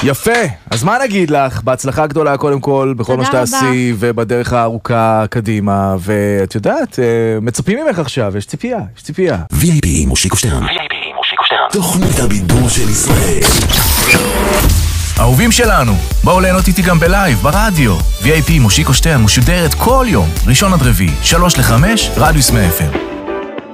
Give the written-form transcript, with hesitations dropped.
יפה, אז מה נגיד לך? בהצלחה גדולה קודם כל, בכל מה שתעשי, ובדרך הארוכה קדימה, ואת יודעת, מצפים ממך עכשיו, יש ציפייה, יש ציפייה. VIP מושיקו שטרן. תוכנית הבידור של ישראל. אהובים שלנו, בואו ליהנות איתי גם בלייב, ברדיו. VIP מושיקו שטרן משודרת כל יום, ראשון עד רביעי, 3 ל-5, רדיוס 100 FM.